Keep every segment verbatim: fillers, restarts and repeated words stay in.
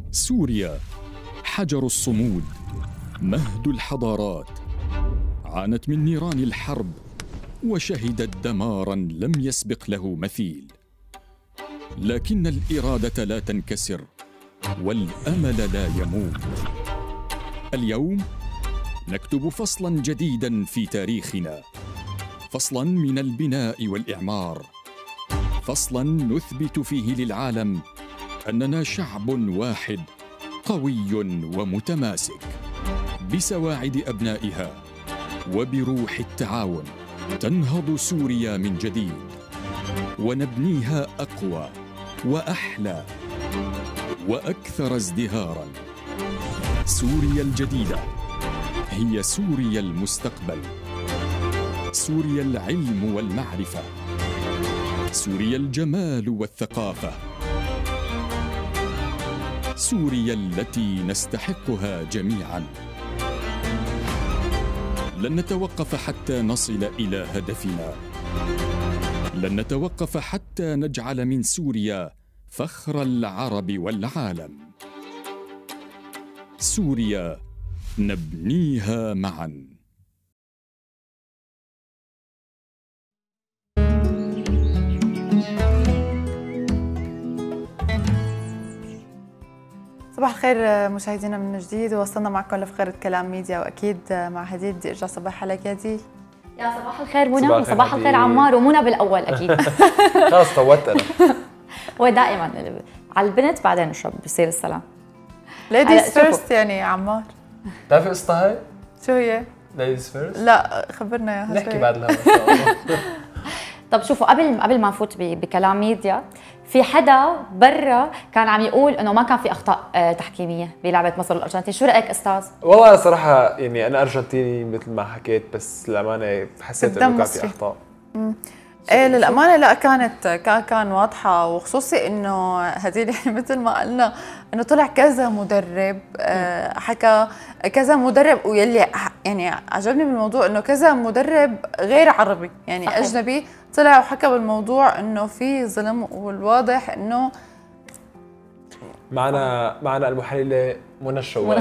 سوريا حجر الصمود، مهد الحضارات، عانت من نيران الحرب وشهدت دماراً لم يسبق له مثيل، لكن الإرادة لا تنكسر والأمل لا يموت. اليوم نكتب فصلاً جديداً في تاريخنا، فصلاً من البناء والإعمار، فصلاً نثبت فيه للعالم أننا شعب واحد قوي ومتماسك. بسواعد أبنائها وبروح التعاون تنهض سوريا من جديد، ونبنيها أقوى وأحلى وأكثر ازدهاراً. سوريا الجديدة هي سوريا المستقبل، سوريا العلم والمعرفة، سوريا الجمال والثقافة، سوريا التي نستحقها جميعاً. لن نتوقف حتى نصل إلى هدفنا، لن نتوقف حتى نجعل من سوريا فخر العرب والعالم. سوريا نبنيها معاً. صباح الخير مشاهدينا من جديد، ووصلنا معكم لفقرة كلام ميديا، واكيد مع هديل. بدي ارجع صباح عليك يا هديل. يا صباح الخير منى، وصباح الخير عمار، ومنى بالاول اكيد. خلص طوت انا. ودائما على البنت بعدين الشاب بصير السلام. ليديز فيرست يعني يا عمار. بتعرفي قصتها هاي؟ شو هي؟ ليديز فيرست؟ لا خبرنا اياها. نحكي بعد الهوا ان شاء الله. طب شوفوا، قبل قبل ما نفوت بكلام ميديا، في حدا برا كان عم يقول انه ما كان في اخطاء تحكيميه بلعبه مصر والارجنتين، شو رايك استاذ؟ والله صراحه يعني انا ارجنتيني مثل ما حكيت، بس للامانه حسيت انه كان في اخطاء. امم ايه للامانه لا، كانت كان كان واضحه، وخصوصي انه هديل يعني مثل ما قلنا انه طلع كذا مدرب آه حكى كذا مدرب، ويلي يعني عجبني بالموضوع انه كذا مدرب غير عربي يعني صحيح. اجنبي طلع وحكى بالموضوع انه في ظلم، والواضح انه معنا معنا المحلله منى الشوالي.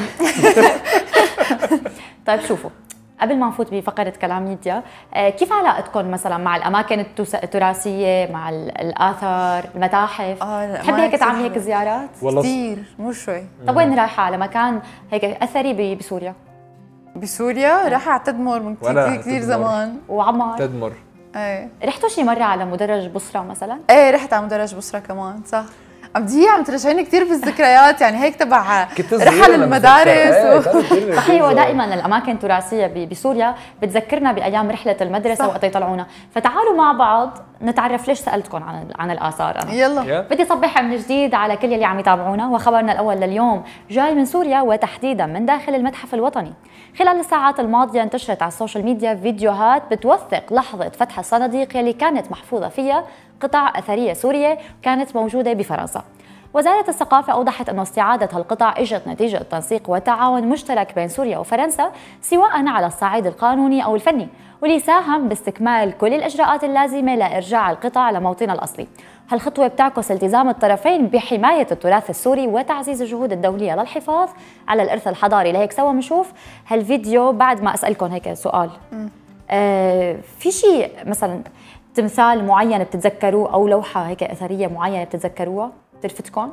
طيب شوفوا، قبل ما نفوت بفقرة كلام ميديا، كيف علاقتكم مثلا مع الأماكن التراثية، مع الآثار، المتاحف؟ اه تحبي هيك تعملي هيك زيارات؟ والله كثير مو شوي. طب وين رايحة على مكان هيك أثري بسوريا؟ بسوريا رايحة على تدمر من كثير كثير زمان. وعمار تدمر. ايه رحتوا شي مرة على مدرج بصرة مثلا؟ ايه رحت على مدرج بصرة كمان صح. عم دي عم ترجعيني كثير بالذكريات يعني هيك تبع رحل المدارس و... صحيح. ودائما الاماكن التراثيه بسوريا بتذكرنا بايام رحله المدرسه وقت يطلعونا. فتعالوا مع بعض نتعرف. ليش سالتكم عن عن الاثار انا؟ يلا بدي صبح من جديد على كل اللي عم يتابعونا، وخبرنا الاول لليوم جاي من سوريا، وتحديدا من داخل المتحف الوطني. خلال الساعات الماضيه انتشرت على السوشيال ميديا فيديوهات بتوثق لحظه فتح الصناديق اللي كانت محفوظه فيها قطع أثرية سورية كانت موجودة بفرنسا. وزارة الثقافة أوضحت أن استعادة هالقطع إجت نتيجة تنسيق وتعاون مشترك بين سوريا وفرنسا، سواء على الصعيد القانوني أو الفني، واللي ساهم باستكمال كل الإجراءات اللازمة لإرجاع القطع لموطنها الأصلي. هالخطوة بتعكس التزام الطرفين بحماية التراث السوري وتعزيز الجهود الدولية للحفاظ على الإرث الحضاري. لهيك سوا بنشوف هالفيديو بعد ما أسألكم هيك سؤال. آه في شيء مثلا تمثال معين بتتذكروه او لوحه هيك اثريه معينه بتتذكروها بتلفتكم؟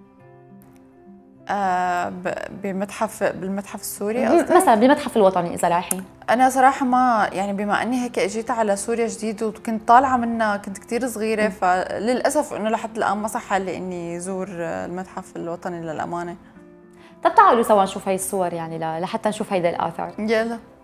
آه بمتحف بالمتحف السوري قصدك؟ مثلا بالمتحف الوطني اذا رايحين. انا صراحه ما يعني بما اني هيك اجيت على سوريا جديد وكنت طالعه منها، كنت كثير صغيره، فللاسف انه لحد الان ما صح لي اني زور المتحف الوطني للامانه. طب تعالوا سوا نشوف هاي الصور يعني لحتى نشوف هيدا الاثار. يلا.